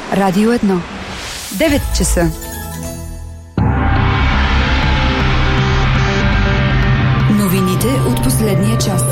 Радио 1. 9 часа. Новините от последния час.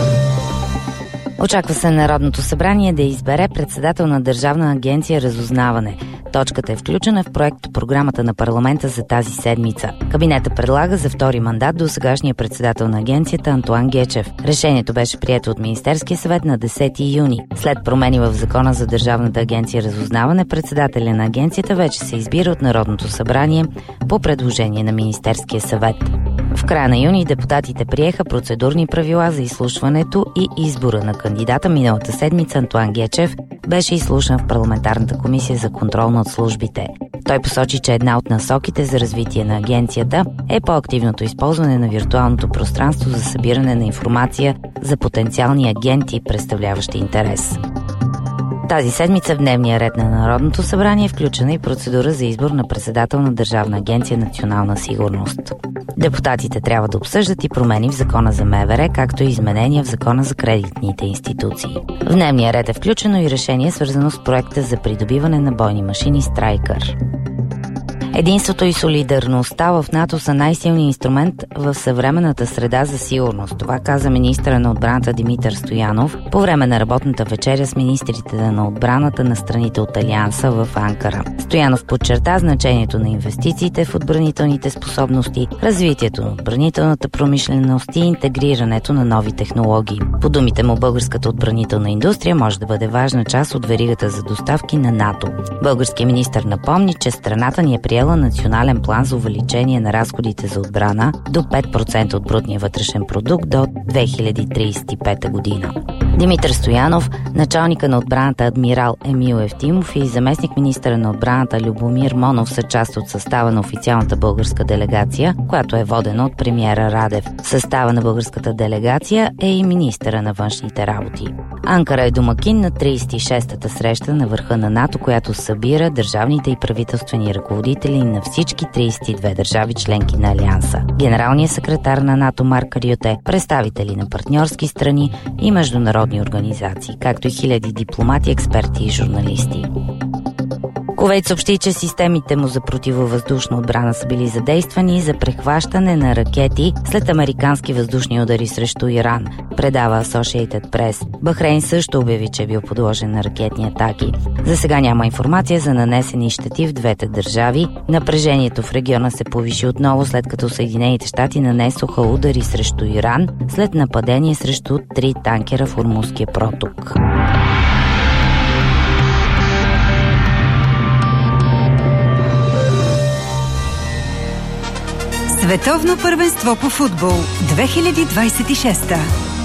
Очаква се Народното събрание да избере председател на Държавна агенция разузнаване. Точката е включена в проектопрограмата на парламента за тази седмица. Кабинетът предлага за втори мандат до сегашния председател на агенцията Антоан Гечев. Решението беше прието от Министерския съвет на 10 юни. След промени в Закона за Държавната агенция разузнаване, председателя на агенцията вече се избира от Народното събрание по предложение на Министерския съвет. В края на юни депутатите приеха процедурни правила за изслушването и избора на кандидата. Миналата седмица Антоан Гечев беше изслушан в парламентарната комисия за контрол над службите. Той посочи, че една от насоките за развитие на агенцията е по-активното използване на виртуалното пространство за събиране на информация за потенциални агенти, представляващи интерес. Тази седмица в дневния ред на Народното събрание е включена и процедура за избор на председател на Държавна агенция национална сигурност. Депутатите трябва да обсъждат и промени в Закона за МВР, както и изменения в Закона за кредитните институции. В дневния ред е включено и решение, свързано с проекта за придобиване на бойни машини Страйкър. Единството и солидарността в НАТО са най-силният инструмент в съвременната среда за сигурност. Това каза министъра на отбраната Димитър Стоянов по време на работната вечеря с министрите на отбраната на страните от Алианса в Анкара. Стоянов подчерта значението на инвестициите в отбранителните способности, развитието на отбранителната промишленост и интегрирането на нови технологии. По думите му, българската отбранителна индустрия може да бъде важна част от веригата за доставки на НАТО. Българският министър напомни, че страната ни е приела национален план за увеличение на разходите за отбрана до 5% от брутния вътрешен продукт до 2035 година. Димитър Стоянов, началника на отбраната адмирал Емил Евтимов и заместник-министъра на отбраната Любомир Монов са част от състава на официалната българска делегация, която е водена от премиера Радев. В състава на българската делегация е и министъра на външните работи. Анкара е домакин на 36-та среща на върха на НАТО, която събира държавните и правителствени ръководители на всички 32 държави членки на Алианса. Генералният секретар на НАТО Марк Рюте, представители на партньорски страни и международни организации, както и хиляди дипломати, експерти и журналисти. Кувейт съобщи, че системите му за противовъздушна отбрана са били задействани за прехващане на ракети след американски въздушни удари срещу Иран, предава Associated Press. Бахрейн също обяви, че е бил подложен на ракетни атаки. За сега няма информация за нанесени щети в двете държави. Напрежението в региона се повиши отново, след като Съединените щати нанесоха удари срещу Иран след нападение срещу 3 танкера в Ормузския проток. Световно първенство по футбол 2026.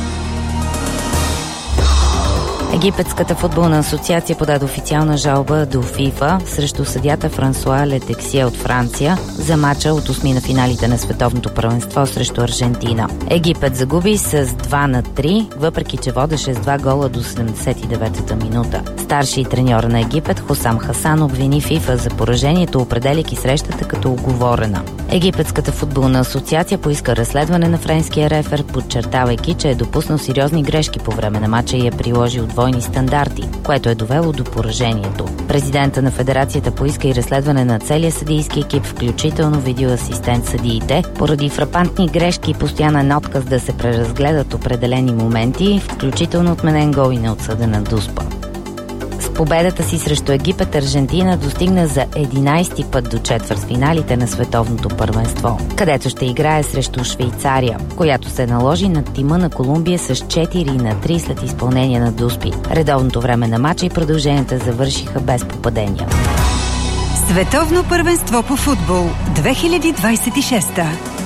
Египетската футболна асоциация подаде официална жалба до ФИФА срещу съдията Франсуа Летексие от Франция за мача от осмина финалите на световното първенство срещу Аржентина. Египет загуби с 2-3, въпреки че водеше с 2 гола до 79-та минута. Старши треньор на Египет Хосам Хасан обвини ФИФА за поражението, определяйки срещата като уговорена. Египетската футболна асоциация поиска разследване на френския рефер, подчертавайки, че е допуснал сериозни грешки по време на мача и е приложил двойни стандарти, което е довело до поражението. Президента на федерацията поиска и разследване на целия съдийски екип, включително видеоасистент съдиите, поради фрапантни грешки и постоянен отказ да се преразгледат определени моменти, включително отменен гол и неотсъдена дуспа. С победата си срещу Египет, Аржентина достигна за 11-ти път до четвъртфиналите на световното първенство, където ще играе срещу Швейцария, която се наложи на тима на Колумбия с 4-3 след изпълнение на дуспи. Редовното време на мача и продълженията завършиха без попадения. Световно първенство по футбол 2026.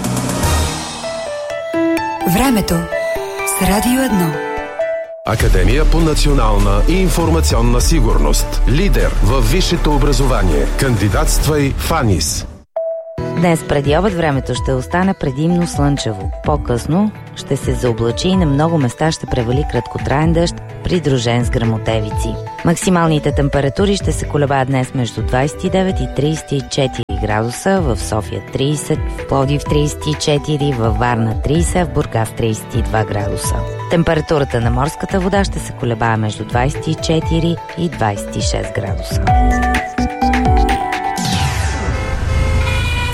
Времето с Радио 1. Академия по национална и информационна сигурност. Лидер във висшето образование. Кандидатствай в АНИС. Днес преди обед времето ще остане предимно слънчево. По-късно ще се заоблачи и на много места ще превали краткотраен дъжд, придружен с гръмотевици. Максималните температури ще се колебаят днес между 29 и 34 градуса, в София 30, в Пловдив 34, във Варна 30, в Бургас 32 градуса. Температурата на морската вода ще се колебае между 24 и 26 градуса.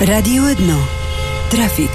Радио 1. Трафик.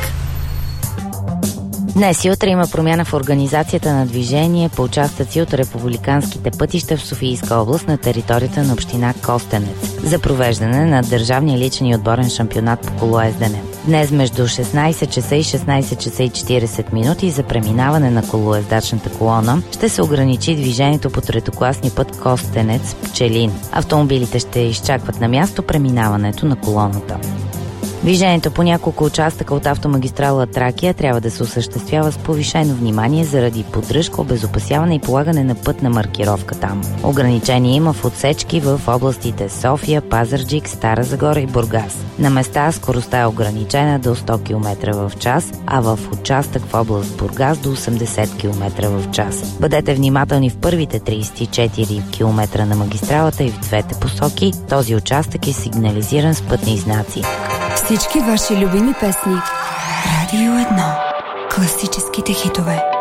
Днес и утре има промяна в организацията на движение по участъци от републиканските пътища в Софийска област на територията на община Костенец за провеждане на държавния личен и отборен шампионат по колоездене. Днес между 16 часа и 16 часа и 40 минути за преминаване на колоездачната колона ще се ограничи движението по третокласния път Костенец-Пчелин. Автомобилите ще изчакват на място преминаването на колоната. Движението по няколко участъка от автомагистрала Тракия трябва да се осъществява с повишено внимание заради поддръжка, обезопасяване и полагане на пътна маркировка там. Ограничение има в отсечки в областите София, Пазарджик, Стара Загора и Бургас. На места скоростта е ограничена до 100 км в час, а в участък в област Бургас до 80 км в час. Бъдете внимателни в първите 34 км на магистралата и в двете посоки. Този участък е сигнализиран с пътни знаци. Всички ваши любими песни. Радио 1. Класическите хитове.